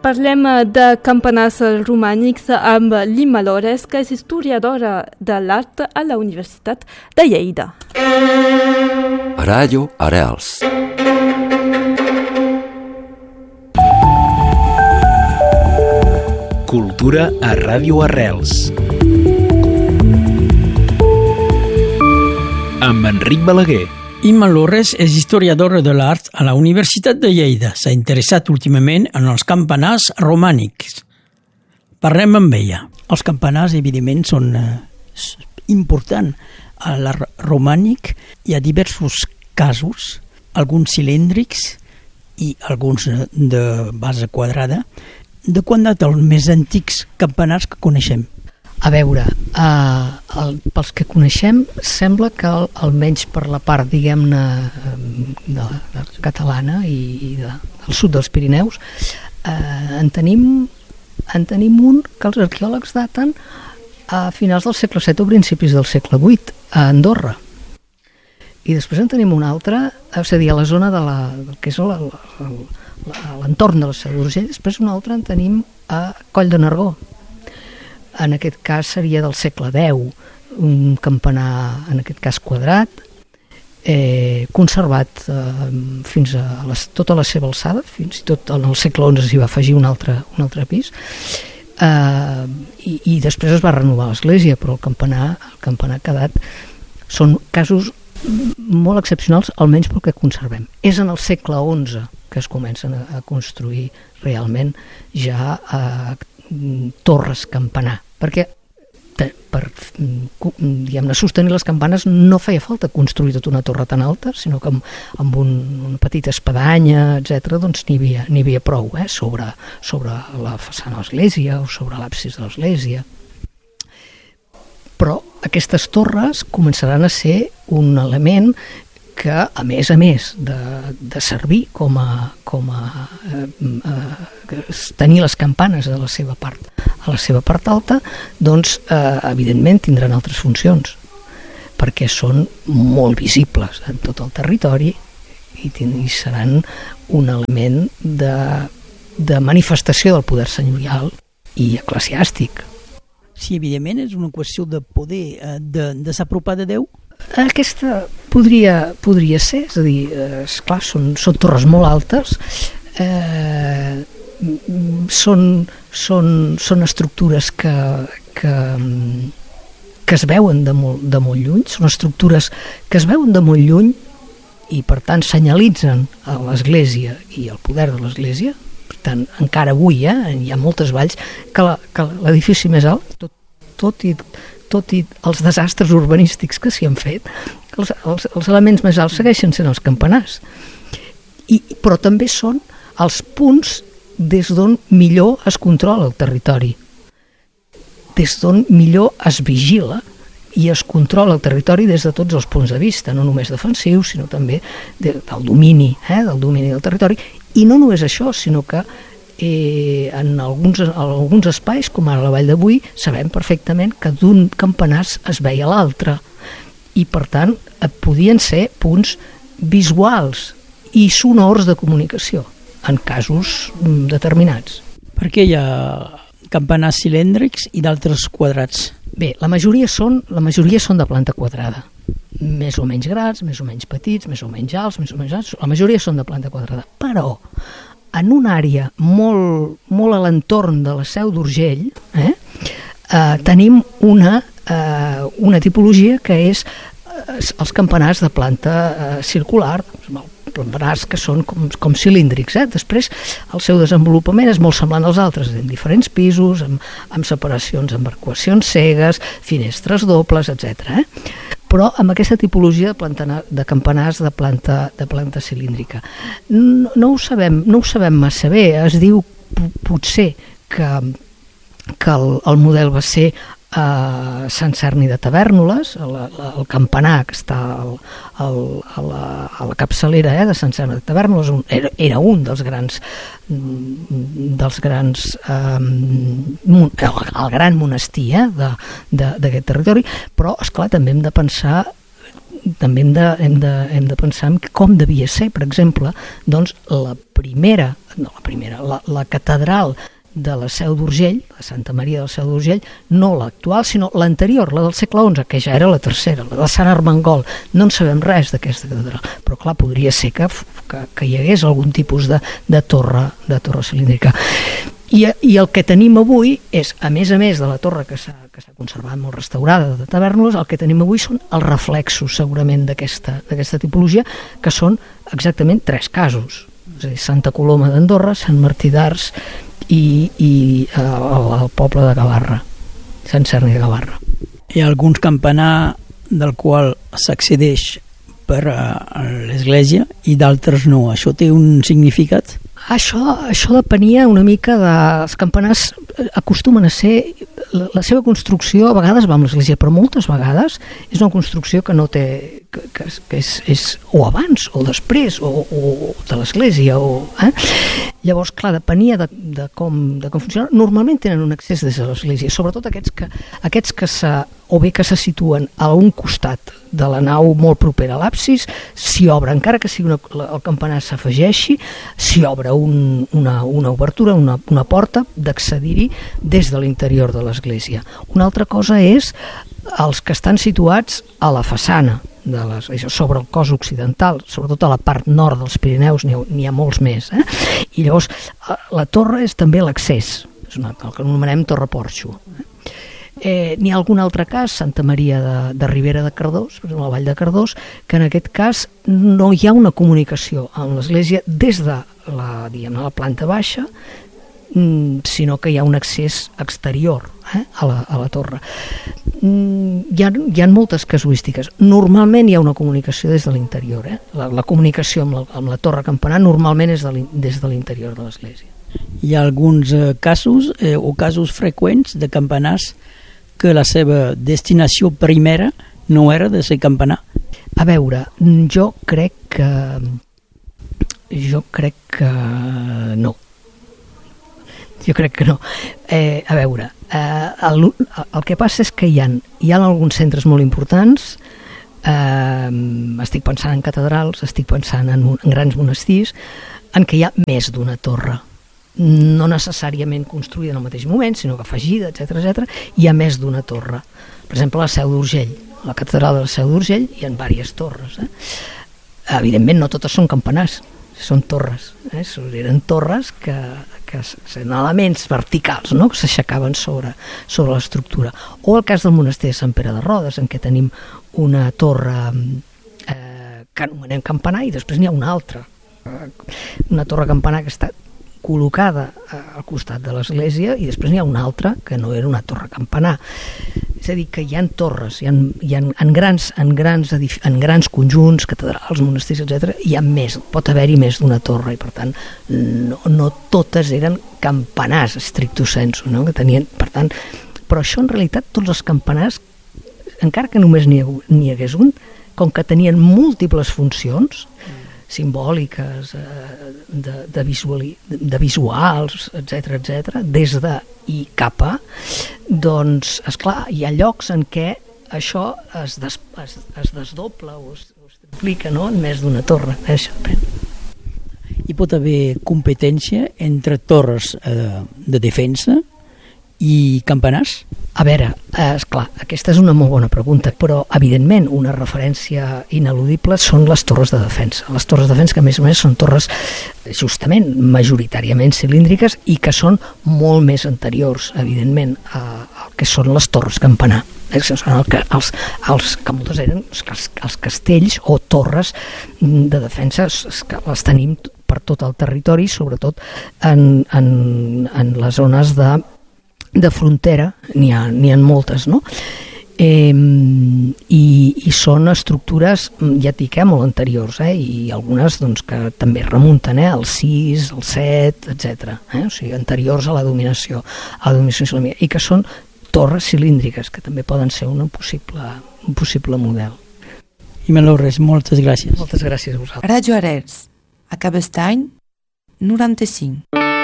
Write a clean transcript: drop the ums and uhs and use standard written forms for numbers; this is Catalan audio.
parlem de campanars romànics amb Lima Lores, que és historiadora de l'art a la Universitat de Lleida. Ràdio Arrels. Cultura a Ràdio Arrels. Amb Enric Balaguer. Lima Lores és historiadora de l'art a la Universitat de Lleida. S'ha interessat últimament en els campanars romànics. Parlem amb ella. Els campanars, evidentment, són importants. A l'art romànic hi ha diversos casos, alguns cilíndrics i alguns de base quadrada. De quan data els més antics campanars que coneixem? A veure, pels que coneixem, sembla que almenys per la part, diguem-ne, de catalana i del sud dels Pirineus, en tenim un que els arqueòlegs daten a finals del segle VII o principis del segle VIII, a Andorra. I després en tenim un altre, és a dir, a la zona del que és l'entorn de la Seu d'Urgell. Després un altre en tenim a Coll de Nargó. En aquest cas seria del segle X, un campanar, en aquest cas quadrat, conservat fins a tota la seva alçada, fins i tot en el segle XI s'hi va afegir un altre pis, i després es va renovar l'església, però el campanar quedat són casos molt excepcionals, almenys pel que conservem. És en el segle XI que es comencen a construir realment ja torres campanar, perquè per diguem-ne, sostenir les campanes no feia falta construir tota una torre tan alta, sinó que amb una petita espadanya, etc., doncs n'hi havia prou, sobre la façana de l'església o sobre l'absis de l'església. Però aquestes torres començaran a ser un element que, a més de servir com a tenir les campanes a la seva part alta, doncs evidentment tindran altres funcions, perquè són molt visibles en tot el territori i seran un element de manifestació del poder senyorial i eclesiàstic. Sí, evidentment és una qüestió de poder, de s'apropar de Déu. Aquesta podria ser, és a dir, esclar, són torres molt altes, són estructures que es veuen de molt lluny, són estructures que es veuen de molt lluny i per tant senyalitzen a l'Església i el poder de l'Església. Per tant, encara avui hi ha moltes valls que l'edifici més alt, tot i els desastres urbanístics que s'hi han fet, els elements més alts segueixen sent els campanars. Però també són els punts des d'on millor es controla el territori, des d'on millor es vigila i es controla el territori des de tots els punts de vista, no només defensius, sinó també del domini del territori. I no només això, sinó que en alguns espais, com ara la Vall de Boí, sabem perfectament que d'un campanar es veia l'altre i per tant podien ser punts visuals i sonors de comunicació en casos determinats. Per què hi ha campanars cilíndrics i d'altres quadrats? Bé, la majoria són de planta quadrada, més o menys grans, més o menys petits, més o menys alts, la majoria són de planta quadrada, però en una àrea molt a l'entorn de la Seu d'Urgell tenim una tipologia que és els campanars de planta circular, campanars que són com cilíndrics. Després el seu desenvolupament és molt semblant als altres, en diferents pisos, amb separacions, amb arcuacions cegues, finestres dobles, etc. Però amb aquesta tipologia de campanars de planta cilíndrica. No ho sabem massa bé. Es diu potser que el model va ser Sant Cerni de Tavèrnoles, el campanar que està a la capçalera de Sant Cerni de Tavèrnoles, era un dels grans el gran monestir d'aquest territori, però esclar, també hem de pensar hem de pensar en com devia ser, per exemple, doncs, la primera la catedral de la Seu d'Urgell, la Santa Maria de la Seu d'Urgell, no l'actual, sinó l'anterior, la del segle XI, que ja era la tercera, la de Sant Armengol. No en sabem res d'aquesta catedral, però clar, podria ser que hi hagués algun tipus de torre cilíndrica. I el que tenim avui és, a més de la torre que s'ha conservat molt restaurada de Tavèrnoles, el que tenim avui són els reflexos segurament d'aquesta tipologia, que són exactament 3 casos. És a dir, Santa Coloma d'Andorra, Sant Martí d'Ars i el poble de Gavarra, Sant Cerni de Gavarra. Hi ha alguns campanar del qual s'accedeix per l'església i d'altres no. Això té un significat? Això depenia una mica els campanars acostumen a ser la seva construcció, a vegades va amb l'església, però moltes vegades és una construcció que no té que és o abans o després o de l'església llavors clar, depenia de com funciona. Normalment tenen un accés des de l'església, sobretot aquests que o bé que se situen a un costat de la nau molt propera a l'absis, s'hi obre, encara que sigui el campanar s'afegeixi, s'hi obre una obertura, una porta d'accedir-hi des de l'interior de l'església. Una altra cosa és els que estan situats a la façana de l'església, sobre el cos occidental, sobretot a la part nord dels Pirineus n'hi ha molts més. I llavors la torre és també l'accés, és el que anomenem torre porxo. N'hi ha algun altre cas, Santa Maria de Ribera de Cardós, per exemple, la Vall de Cardós, que en aquest cas no hi ha una comunicació amb l'església des de la planta baixa, sinó que hi ha un accés exterior a la torre. Hi ha moltes casuístiques. Normalment hi ha una comunicació des de l'interior. La comunicació amb la torre campanar normalment és des de l'interior de l'església. Hi ha alguns casos o casos freqüents de campanars que la seva destinació primera no era de ser campanar? A veure, jo crec que no. Jo crec que no. A veure, el que passa és que hi ha alguns centres molt importants, estic pensant en catedrals, estic pensant en grans monestirs, en què hi ha més d'una torre. No necessàriament construïda en el mateix moment, sinó que afegida, etc. Hi ha més d'una torre. Per exemple, la Seu d'Urgell, la catedral de la Seu d'Urgell, hi ha diverses torres. Evidentment, no totes són campanars, són torres. Eren torres que eren elements verticals, no?, que s'aixecaven sobre l'estructura. O el cas del monestir de Sant Pere de Rodes, en què tenim una torre que anomenem campanar i després n'hi ha una altra. Una torre campanar que està col·locada al costat de l'església i després n'hi ha una altra que no era una torre campanar. És a dir, que hi ha torres, hi ha en grans conjunts, catedrals, monestirs, etc. Hi ha més, pot haver-hi més d'una torre i per tant no totes eren campanars stricto sensu, no? Que tenien, per tant, però això en realitat tots els campanars, encara que només n'hi hagués un, com que tenien múltiples funcions simbòliques, de visuals, etc., des de i cap a, doncs, esclar, hi ha llocs en què això es desdobla o es triplica, no?, en més d'una torre. Això depèn. Hi pot haver competència entre torres de defensa i campanars? A veure, esclar, aquesta és una molt bona pregunta, però evidentment una referència ineludible són les torres de defensa. Les torres de defensa que a més són torres justament majoritàriament cilíndriques i que són molt més anteriors, evidentment, al que són les torres campanar. Són els que moltes eren els castells o torres de defensa que les tenim per tot el territori, sobretot en les zones de frontera, n'hi ha moltes, no? I són estructures, ja et dic, molt anteriors, i algunes doncs, que també remunten al 6, al 7, etc. O sigui, anteriors a la dominació islamita, i que són torres cilíndriques, que també poden ser un possible model. I Melores, moltes gràcies. Moltes gràcies a vosaltres. Ràdio Arels, a Cabestany, 95.